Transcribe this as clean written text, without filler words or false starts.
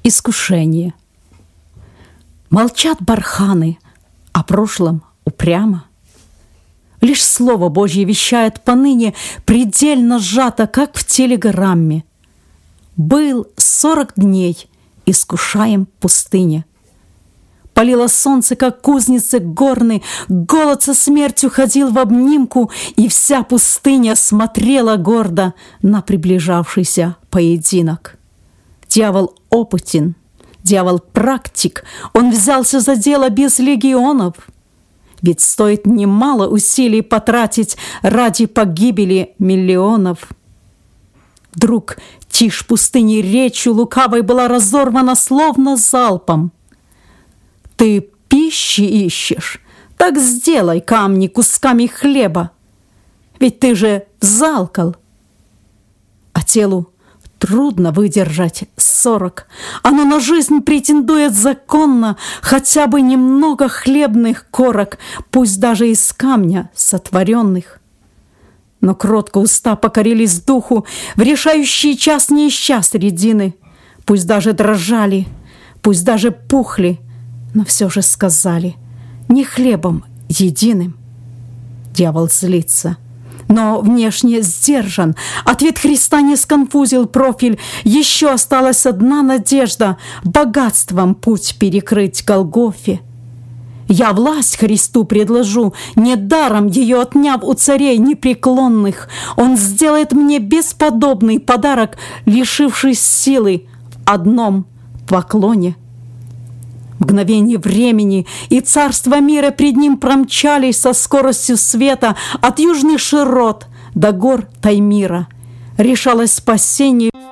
Искушение. Молчат барханы, о прошлом упрямо. Лишь Слово Божье вещает поныне предельно сжато, как в телеграмме. Был 40 дней, искушаем пустыне. Палило солнце, как кузницы горны, голод со смертью ходил в обнимку, и вся пустыня смотрела гордо на приближавшийся поединок. Дьявол опытен, дьявол практик, он взялся за дело без легионов. Ведь стоит немало усилий потратить ради погибели миллионов. Вдруг тишь пустыни речью лукавой была разорвана словно залпом. Ты пищи ищешь, так сделай камни кусками хлеба, ведь ты же взалкал. А телу трудно выдержать 40. Оно на жизнь претендует законно, хотя бы немного хлебных корок, пусть даже из камня сотворенных. Но кротко уста покорились духу, в решающий час не ища средины. Пусть даже дрожали, пусть даже пухли, но все же сказали: не хлебом единым. Дьявол злится, но внешне сдержан. Ответ Христа не сконфузил профиль. Еще осталась одна надежда — богатством путь перекрыть Голгофе. Я власть Христу предложу, недаром ее отняв у царей непреклонных. Он сделает мне бесподобный подарок, лишившись силы в одном поклоне. Мгновение времени, и царство мира пред ним промчались со скоростью света от южных широт до гор Таймира. Решалось спасение